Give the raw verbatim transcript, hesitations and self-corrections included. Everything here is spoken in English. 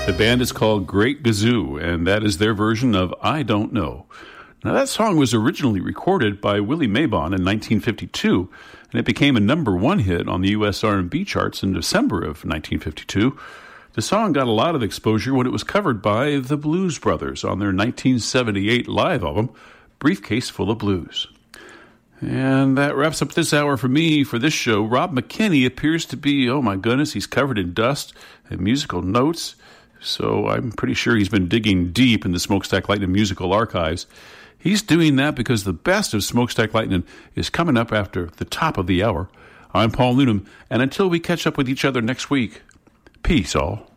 The band is called Great Gazoo, and that is their version of I Don't Know. Now, that song was originally recorded by Willie Mabon in nineteen fifty-two, and it became a number one hit on the U S R and B charts in December of nineteen fifty-two. The song got a lot of exposure when it was covered by the Blues Brothers on their nineteen seventy-eight live album, Briefcase Full of Blues. And that wraps up this hour for me for this show. Rob McKinney appears to be, oh my goodness, he's covered in dust and musical notes. So I'm pretty sure he's been digging deep in the Smokestack Lightning musical archives. He's doing that because the best of Smokestack Lightning is coming up after the top of the hour. I'm Paul Noonan, and until we catch up with each other next week, peace all.